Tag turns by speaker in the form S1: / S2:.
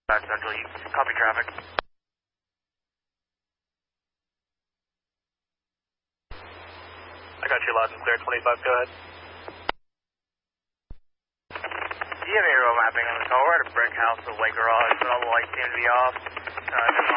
S1: Central, you copy traffic. I got you loud and clear, 25, go ahead. Do you have aerial mapping on the car? We're at a brick house with a white garage, but all the lights seem to be off.